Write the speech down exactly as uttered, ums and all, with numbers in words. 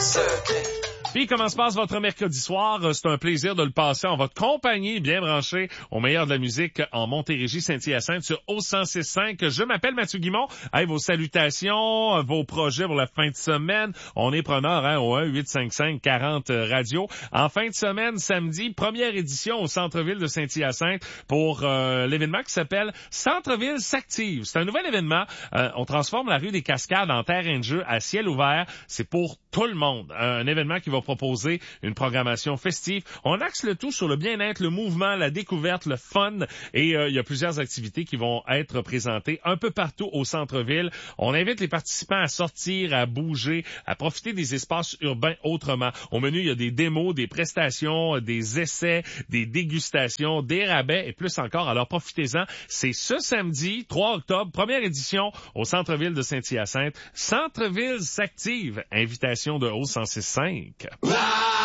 secret. Puis, comment se passe votre mercredi soir? C'est un plaisir de le passer en votre compagnie, bien branché au meilleur de la musique en Montérégie, Saint-Hyacinthe sur O cent six cinq. Je m'appelle Mathieu Guimont. Hey, vos salutations, vos projets pour la fin de semaine. On est preneur hein, au un huit cinq cinq quarante radio. En fin de semaine, samedi, première édition au centre-ville de Saint-Hyacinthe pour euh, l'événement qui s'appelle Centre-ville s'active. C'est un nouvel événement. Euh, on transforme la rue des Cascades en terrain de jeu à ciel ouvert. C'est pour tout le monde. Un événement qui va proposer une programmation festive. On axe le tout sur le bien-être, le mouvement, la découverte, le fun et euh, il y a plusieurs activités qui vont être présentées un peu partout au centre-ville. On invite les participants à sortir, à bouger, à profiter des espaces urbains autrement. Au menu, il y a des démos, des prestations, des essais, des dégustations, des rabais et plus encore. Alors profitez-en. C'est ce samedi, trois octobre, première édition au centre-ville de Saint-Hyacinthe. Centre-ville s'active. Invitation de O cent six cinq. Ah!